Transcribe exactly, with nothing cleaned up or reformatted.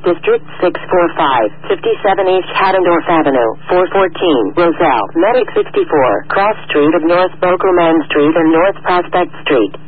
District six four five, fifty-seven East Haddendorf Avenue, four fourteen, Roselle, Medic sixty-four, Cross Street of North Bokelman Street and North Prospect Street.